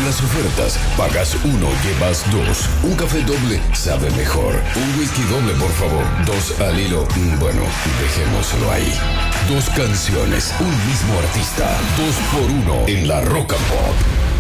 las ofertas. Pagas uno, llevas dos. Un café doble sabe mejor. Un whisky doble, por favor. Dos al hilo. Bueno, dejémoslo ahí. Dos canciones, un mismo artista. 2 por 1 en la Rock and Pop.